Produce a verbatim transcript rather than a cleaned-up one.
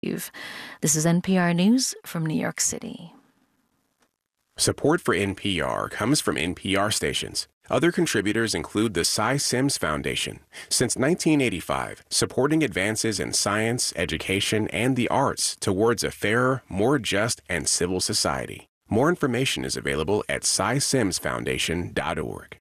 This is N P R News from New York City. Support for N P R comes from N P R stations. Other contributors include the Cy Sims Foundation. Since nineteen eighty-five, supporting advances in science, education, and the arts towards a fairer, more just, and civil society. More information is available at cy sims foundation dot org.